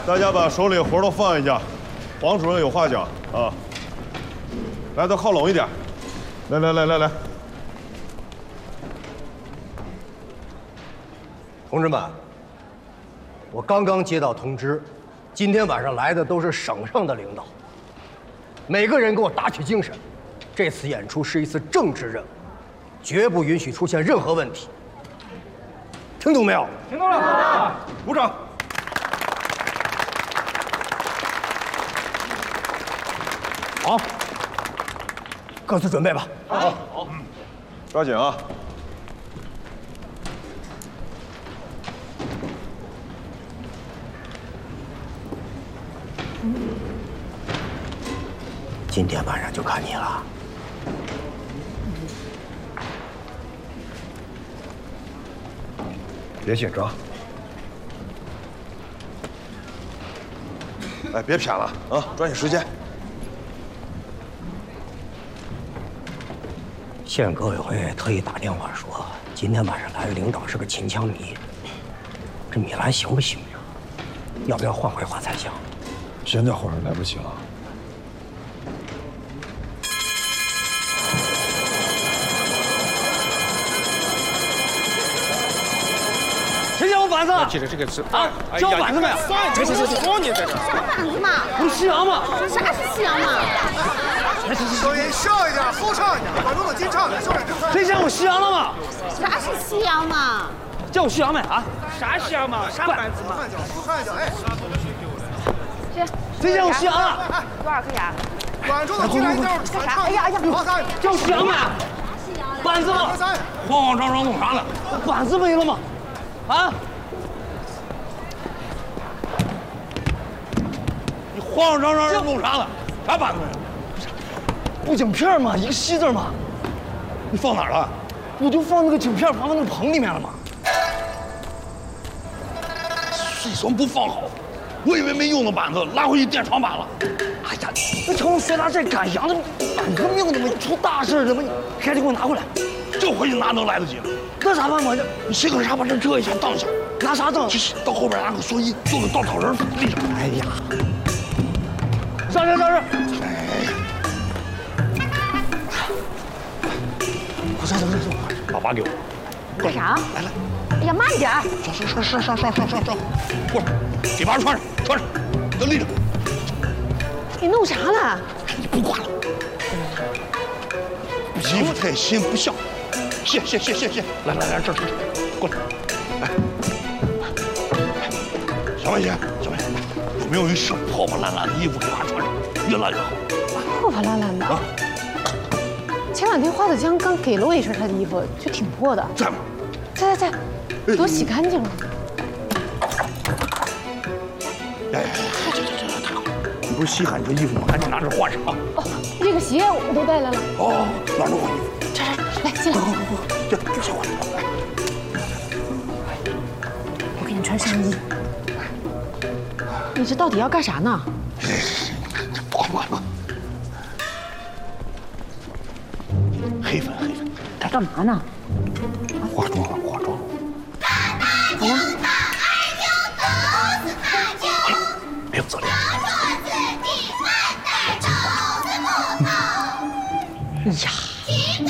大家把手里活都放一下，王主任有话讲啊。来，都靠拢一点。来。 同志们，我刚刚接到通知，今天晚上来的都是省上的领导，每个人给我打起精神。这次演出是一次政治任务，绝不允许出现任何问题。听懂没有？ 听懂了。 鼓掌。 好，各自准备吧。 好，抓紧啊！ 今天晚上就看你了。 别紧张。哎，别偏了啊，抓紧时间。 县革委会特意打电话说，今天晚上来的领导是个秦腔迷。这米兰行不行呀？要不要换回花彩香？ 现在换来不及了。 谁叫我板子？ 记着这个字啊！叫我板子没有？ 行，光你在这。 啥板子嘛？ 不是夕阳吗？ 啥是夕阳嘛？ 声音小一点，后唱一点，观众都进场了，小点声。 谁叫我夕阳了吗？ 啥是夕阳嘛？ 叫我夕阳没啊？ 啥夕嘛？啥板子嘛？ 不看脚，哎。 谁叫我夕阳了？ 多少克呀？ 观众的进来一点， 干啥？哎呀！ 马三， 叫我夕阳没？板子吗？ 马三， 慌慌张张弄啥呢？ 板子没了吗？啊！ 你慌慌张张弄啥呢？啥板子呀？ 不景片嘛，一个西字嘛。 你放哪儿了？ 我就放那个景片放到那个棚里面了嘛。 为什么不放好？我以为没用的板子拉回去垫床板了。 哎呀，那成龙学达这赶羊的板革命的嘛，出大事了嘛，赶紧给我拿回来。 这回去拿能来得及吗？ 那咋办嘛？ 你谁可啥把这遮一下当一下？ 拿啥当？ 就是到后边拿个蓑衣做个稻草人立上。 哎呀，上身上身！快上！ 把把给我。 干啥？ 来， 哎呀，慢点！ 上！过来，给把穿上，都立着。 你弄啥呢？ 你不管了。衣服太新不像。谢，来，这，过来，来，小白姐，有没有一身破破烂烂的衣服给娃穿上，越烂越好。 破破烂烂的。 啊！ 前两天花子江刚给了我一身他的衣服，就挺破的。 在吗？ 在，都洗干净了。 哎，太好了！你不是稀罕这衣服吗？赶紧拿着换上啊！ 哦，这个鞋我都带来了。 哦，拿着换衣服。 来，进来。 这小伙子， 我给你穿上衣。你这到底要干啥呢？ 不管。黑粉， 该干嘛呢？ 化妆。 好了。 别有责任。 哎呀。